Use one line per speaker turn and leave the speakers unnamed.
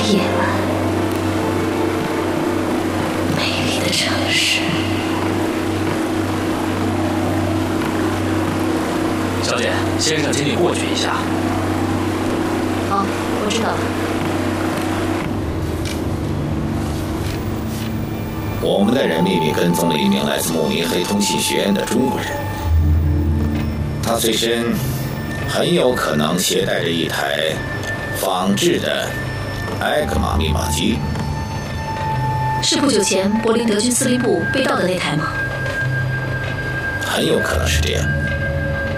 夜晚，美丽的城市。
小姐，先生，请你过去一下。
好，我知道了。
我们的人秘密跟踪了一名来自慕尼黑通信学院的中国人，他随身很有可能携带着一台仿制的埃格玛密码机。
是不久前柏林德军司令部被盗的那台吗？
很有可能是这样。